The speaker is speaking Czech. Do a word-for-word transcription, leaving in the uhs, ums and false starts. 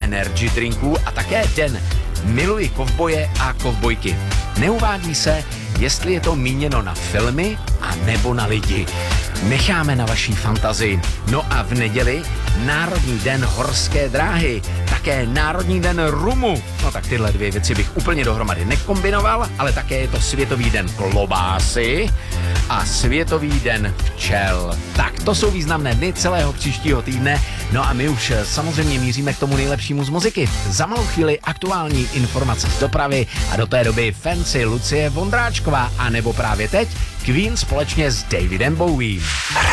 energy drinků a také den Miluji kovboje a kovbojky. Neuvádí se, jestli je to míněno na filmy a nebo na lidi. Necháme na vaší fantazii. No a v neděli Národní den horské dráhy, také Národní den rumu. No tak tyhle dvě věci bych úplně dohromady nekombinoval, ale také je to Světový den klobásy a Světový den včel. Tak to jsou významné dny celého příštího týdne. No a my už samozřejmě míříme k tomu nejlepšímu z muziky. Za malou chvíli aktuální informace z dopravy a do té doby fancy Lucie Vondráčková a nebo právě teď Queen společně s Davidem Bowiem.